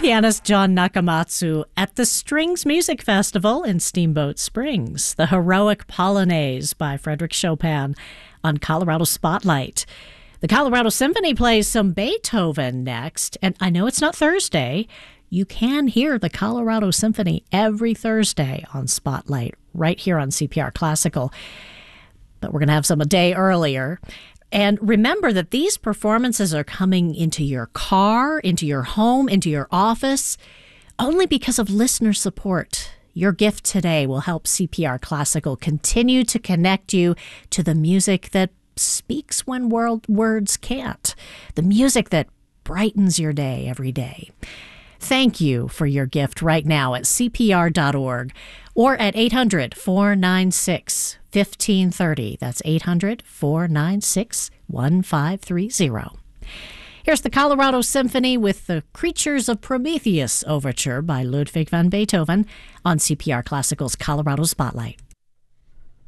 pianist John Nakamatsu at the Strings Music Festival in Steamboat Springs, the Heroic Polonaise by Frédéric Chopin on Colorado Spotlight. The Colorado Symphony plays some Beethoven next, and I know it's not Thursday. You can hear the Colorado Symphony every Thursday on Spotlight, right here on CPR Classical. But we're going to have some a day earlier. And remember that these performances are coming into your car, into your home, into your office, only because of listener support. Your gift today will help CPR Classical continue to connect you to the music that speaks when words can't, the music that brightens your day every day. Thank you for your gift right now at CPR.org or at 800-496-1530. That's 800-496-1530. Here's the Colorado Symphony with the Creatures of Prometheus Overture by Ludwig van Beethoven on CPR Classical's Colorado Spotlight.